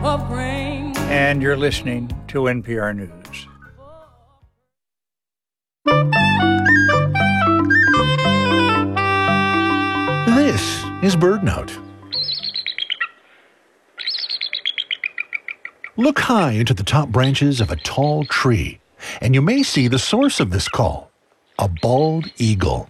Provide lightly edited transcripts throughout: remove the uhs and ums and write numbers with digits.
And you're listening to NPR News. This is BirdNote. Look high into the top branches of a tall tree, and you may see the source of this call, a bald eagle.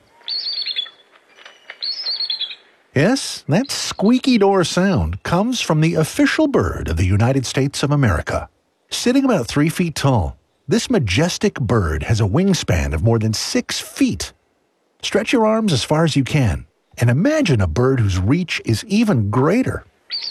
Yes, that squeaky door sound comes from the official bird of the United States of America. Sitting about 3 feet tall, this majestic bird has a wingspan of more than 6 feet. Stretch your arms as far as you can, and imagine a bird whose reach is even greater.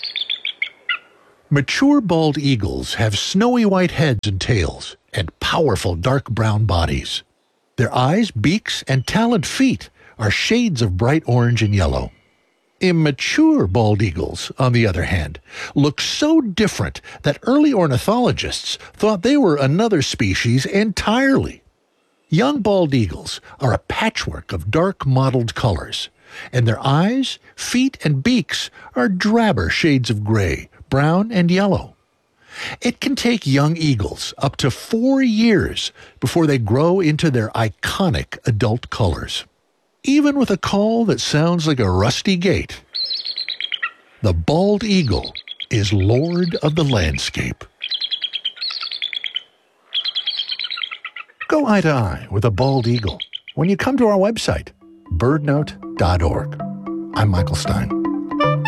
Mature bald eagles have snowy white heads and tails, and powerful dark brown bodies. Their eyes, beaks, and taloned feet are shades of bright orange and yellow. Immature bald eagles, on the other hand, look so different that early ornithologists thought they were another species entirely. Young bald eagles are a patchwork of dark mottled colors, and their eyes, feet, and beaks are drabber shades of gray, brown, and yellow. It can take young eagles up to 4 years before they grow into their iconic adult colors. Even with a call that sounds like a rusty gate, the bald eagle is lord of the landscape. Go eye to eye with a bald eagle when you come to our website, birdnote.org. I'm Michael Stein.